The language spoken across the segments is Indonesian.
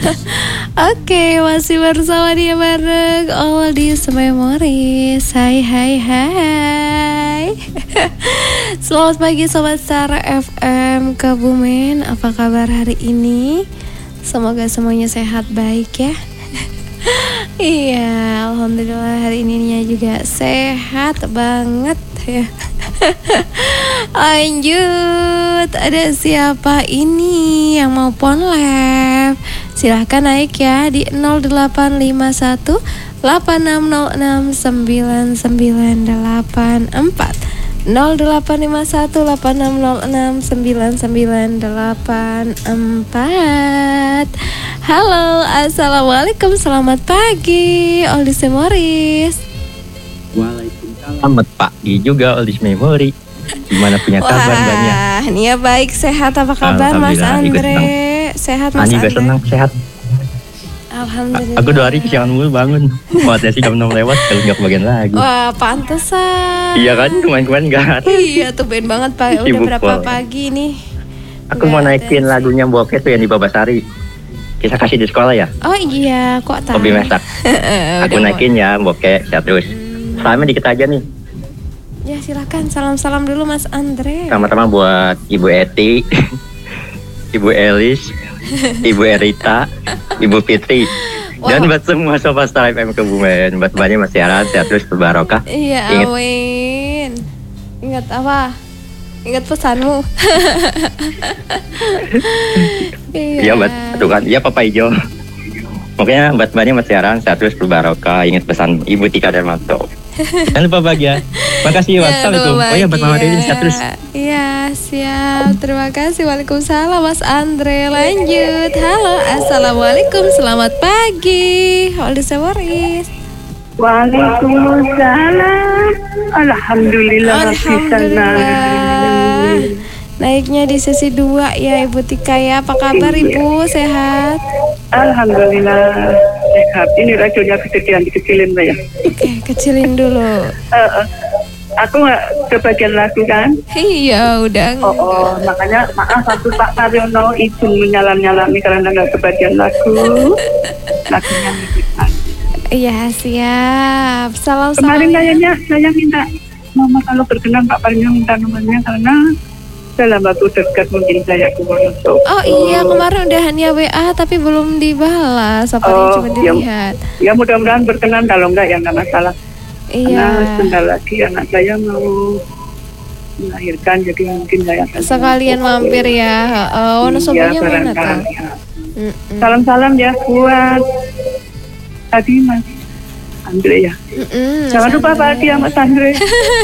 Oke, masih bersama dia bareng Oldies Memories. Hai. Selamat pagi Sobat Star FM Kebumen. Apa kabar hari ini? Semoga semuanya sehat baik ya. Iya, alhamdulillah hari ininya juga sehat banget ya. Lanjut, ada siapa ini yang mau phone live? Silahkan naik ya di 0851 8606 9984 0851 8606 9984. Halo, assalamualaikum, selamat pagi Oldies Memories. Waalaikumsalam, selamat pagi juga Oldies Memory. Gimana punya kabar banyak? Wah, ini ya baik, sehat, apa kabar Mas Andre? Sehat Mas Andre? Juga senang, sehat. Alhamdulillah. Aku 2 hari kesiangan mulu bangun. Kuatnya sih jam 6 lewat, kalau nggak kebagian lagi. Wah, pantesan. Iya kan, kemarin gak ada. Iya, tuh ben banget Pak. Udah berapa pagi nih? Aku mau naikin lagunya Boket tuh yang di Babasari. Kisah kasih di sekolah ya? Oh iya, kok tahu? Hobi masak. Aku naikin ya Boket, sehat terus. Salamnya dikit aja nih. Ya silakan, salam-salam dulu Mas Andre. Sama-sama buat Ibu Eti, Ibu Elis, Ibu Erita, Ibu Fitri. Dan buat semua Sobat Star FM Kebumen. Buat banyak masih sehat terus berbarokah. Iya, amin. Ingat apa? Ingat pesanmu. Iya, buat tuh kan. Iya, Papa Ijo. Pokoknya buat banyak masih sehat terus berbarokah. Ingat pesan Ibu Tika Darmanto. Jangan lupa bahagia. Makasih ya, Wassalamualaikum. Oh ya, buat Mama Dewi sehat terus. Iya, siap. Terima kasih. Waalaikumsalam Mas Andre. Lanjut. Halo, assalamualaikum, selamat pagi Oldies Memories. Waalaikumsalam. Alhamdulillah. Naiknya di sesi 2 ya Ibu Tika ya. Apa kabar Ibu? Sehat? Alhamdulillah sehat. Ini radionya dikecilin Mbak ya. Oke, kecilin dulu. Aku nggak kebagian lagu kan? Iya, udah. Oh, makanya maaf aku Pak Karyono izin menyalam-nyalami karena nggak kebagian lagu. Lagunya mimpikan. Iya, siap. Salam. Kemarin kayaknya saya minta Mama kalau berkenan Pak Karyono minta nomornya karena dalam waktu dekat mungkin saya ke Wonosobo. Oh iya, kemarin udah hanya WA tapi belum dibalas. Apa cuma dilihat? Ya mudah-mudahan berkenan, kalau enggak ya enggak masalah. Iya. Karena sebentar lagi anak saya mau melahirkan, jadi mungkin saya akan sekalian mampir ya. Wonosobonya mana tuh? Salam-salam ya buat tadi Mas Andre ya. Jangan lupa Pak Adi sama Mas Andre.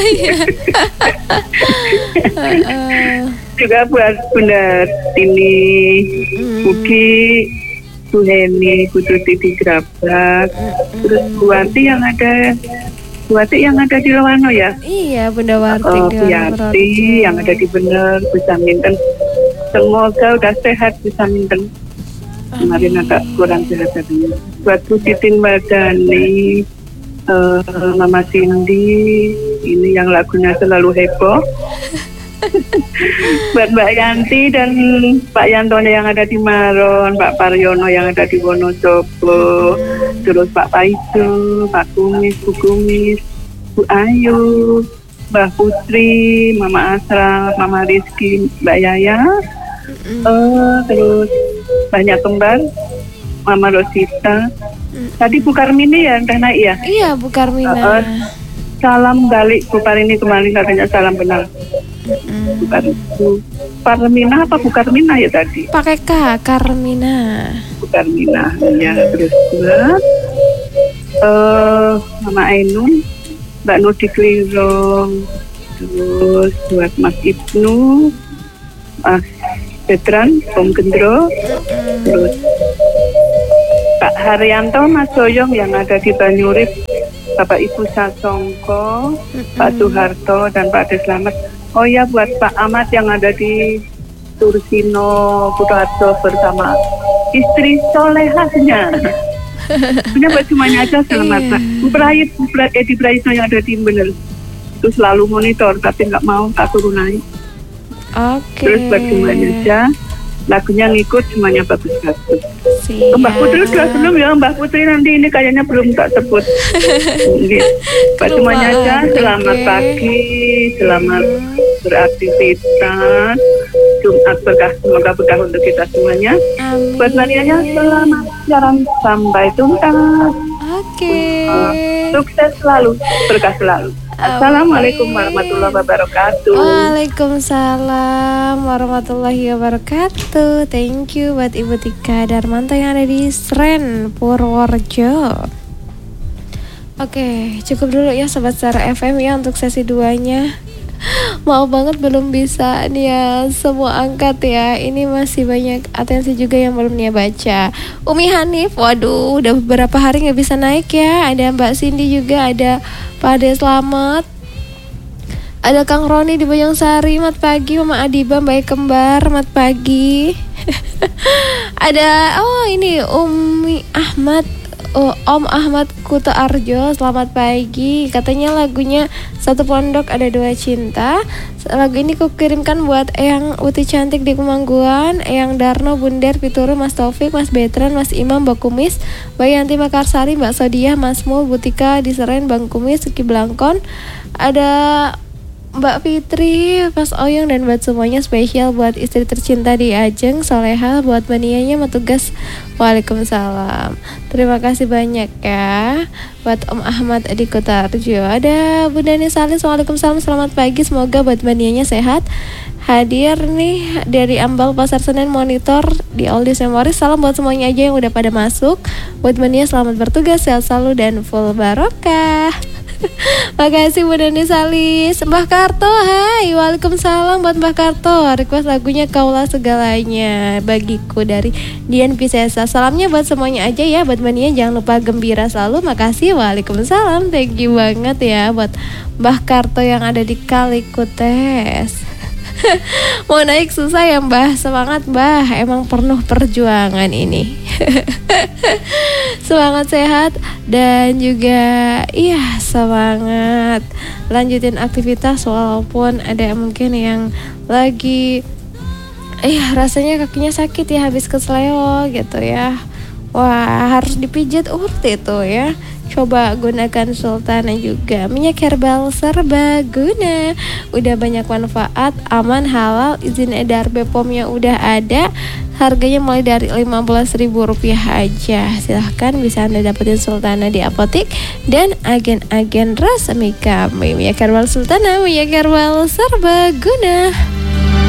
Juga buat Bunda Tini, Buki, Bu Heni, Bu Tuti di Grabak, terus Bu Wati yang ada di Lawano ya. Iya, Bunda Warti di Yati yang ada di Bener, bisa minten. Semoga udah sehat bisa minten. Kemarin agak kurang sehat tadinya. Buat Bu Titin Wadani, Mama Cindy, ini yang lagunya selalu heboh. Buat Mbak Yanti dan Pak Yantono yang ada di Maron, Pak Paryono yang ada di Wonosobo, terus Pak Paijo, Pak Kumis, Bu Kumis, Bu Ayu, Mbak Putri, Mama Asra, Mama Rizky, Mbak Yaya, terus banyak kembar, Mama Rosita. Tadi Bu Karmini ya yang naik ya? Iya, Bu Karmina. Salam balik Bu Karmini, kemarin katanya salam benar. Bukan Bu Karmina apa Bu Karmina ya tadi? Pakai K, Karmina. Bu Karmina ya. Terus buat Mama Ainun, Mbak Nudi Klirong, terus buat Mas Ibnu, Mas Betran, Om Gendro, terus Pak Haryanto, Mas Soyong yang ada di Banyurip, Bapak Ibu Sasongko, Pak Soeharto dan Pak Deslamet. Oh ya, buat Pak Ahmad yang ada di Tursino, Purworejo bersama istri solehahnya. Punya semuanya aja selamat Pak. Edi Praitno yang ada di Bener itu selalu monitor tapi nggak mau tak turun naik. Oke. Terus buat semuanya aja lagunya ngikut semuanya bagus-bagus. Siap. Mbak Putri udah belum ya? Mbak Putri nanti ini kayaknya belum tak sebut. Buat semuanya aja, selamat pagi, selamat beraktivitas. Jumat berkah, semoga berkah untuk kita semuanya. Amin. Buat Marianya selamat jalan sampai tuntas. Oke. Sukses selalu, berkah selalu. Assalamualaikum warahmatullahi wabarakatuh. Waalaikumsalam warahmatullahi wabarakatuh. Thank you buat Ibu Tika Darmanto yang ada di Sren, Purworejo. Oke, cukup dulu ya Sobat Suara FM ya untuk sesi 2-nya. Maaf banget belum bisa nih ya semua angkat ya. Ini masih banyak atensi juga yang belum nih baca. Umi Hanif, waduh udah beberapa hari gak bisa naik ya. Ada Mbak Cindy juga, ada Pak Ade Slamet, ada Kang Roni di Bojongsari, mat pagi. Mama Adiba, Mbak Kembar, mat pagi. Ada, oh ini Umi Ahmad, Om Ahmad Kuto Arjo, selamat pagi. Katanya lagunya Satu Pondok Ada Dua Cinta. Lagu ini kukirimkan buat Eyang Uti Cantik di Kumangguan, Eyang Darno, Bundar, Pituru, Mas Taufik, Mas Betran, Mas Imam, Mbak Kumis, Mbak Yanti Makarsari, Mbak Sodiah, Mas Mul, Butika di Seren, Bang Kumis, Suki Blangkon, ada Mbak Fitri, Mas Oyong, dan buat semuanya spesial buat istri tercinta di Ajeng, Soleha, buat manianya metugas. Waalaikumsalam. Terima kasih banyak ya buat Om Ahmad di Kota Arjo. Ada Bunda Nisalis, waalaikumsalam, selamat pagi. Semoga buat manianya sehat. Hadir nih dari Ambal Pasar Senen monitor di Oldies Memories. Salam buat semuanya aja yang udah pada masuk. Buat mania selamat bertugas, sehat selalu dan full barokah. Makasih Bunda Nisalis. Mbah Karto, hai. Waalaikumsalam buat Mbah Karto. Request lagunya Kaulah Segalanya bagiku dari Dian Pisesa. Salamnya buat semuanya aja ya. Buat mania jangan lupa gembira selalu. Makasih. Waalaikumsalam. Thank you banget ya buat Mbah Karto yang ada di Kalikutes. Mau naik susah ya Mbah. Semangat Mbah, emang penuh perjuangan ini. Semangat sehat dan juga iya semangat lanjutin aktivitas walaupun ada mungkin yang lagi rasanya kakinya sakit ya habis kesleo gitu ya. Wah, harus dipijat urut itu ya. Coba gunakan Sultana juga. Minyak herbal serbaguna. Udah banyak manfaat, aman, halal, izin edar BPOM-nya udah ada. Harganya mulai dari Rp15.000 aja. Silahkan bisa Anda dapetin Sultana di apotek dan agen-agen resmi kami. Minyak herbal Sultana, minyak herbal serbaguna.